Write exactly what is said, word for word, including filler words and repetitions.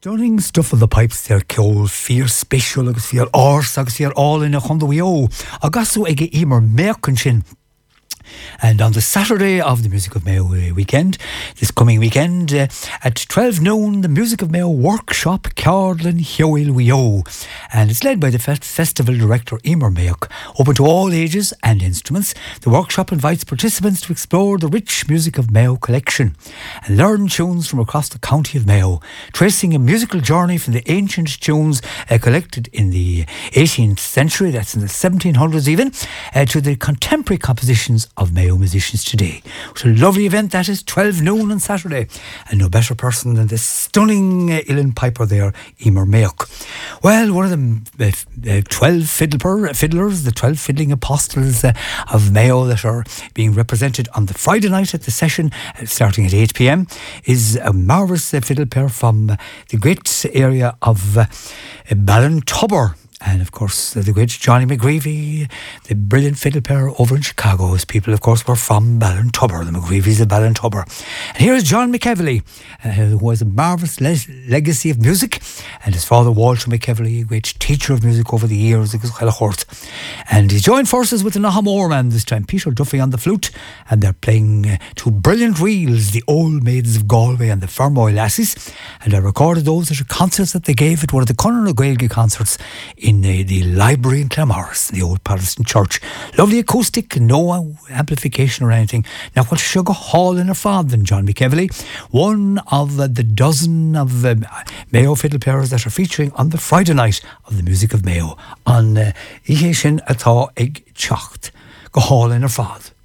Stunning stuff of the pipes there, Ceol, fear special, agus fear ors, agus fear all in a chundawio. Agasu ege emer merkinchin. And on the Saturday of the Music of Mayo weekend, this coming weekend, uh, at twelve noon, the Music of Mayo workshop, Cardlin Hioil Wio. And it's led by the fe- festival director, Emer Mayok. Open to all ages and instruments, the workshop invites participants to explore the rich Music of Mayo collection and learn tunes from across the county of Mayo, tracing a musical journey from the ancient tunes uh, collected in the eighteenth century, that's in the seventeen hundreds even, uh, to the contemporary compositions of Mayo musicians today. It's a lovely event, that is, twelve noon on Saturday, and no better person than this stunning uh, uilleann piper there, Emer Mayok. Well, one of the uh, uh, twelve fiddler, fiddlers, the twelve fiddling apostles uh, of Mayo that are being represented on the Friday night at the session, uh, starting at eight p.m, is a marvellous uh, fiddle player from uh, the great area of uh, Ballintubber. And of course, uh, the great Johnny McGreevy, the brilliant fiddle player over in Chicago. His people, of course, were from Ballintubber, the McGreevys of Ballintubber. And here is John McEvely, uh, who has a marvellous le- legacy of music. And his father, Walter McEvely, a great teacher of music over the years. And he joined forces with the Nahamore man this time, Peter Duffy on the flute. And they're playing uh, two brilliant reels, the Old Maids of Galway and the Fermoy Lassies. And I recorded those at a concert that they gave at one of the Conor na Gaeilge concerts in uh, the library in Clamorris, the old Protestant church. Lovely acoustic, no amplification or anything. Now, what should go hall in her father than John McEvely, one of uh, the dozen of uh, Mayo fiddle players that are featuring on the Friday night of the Music of Mayo on uh, Ihe Sin Atá Ag Teacht. Go hall in her father.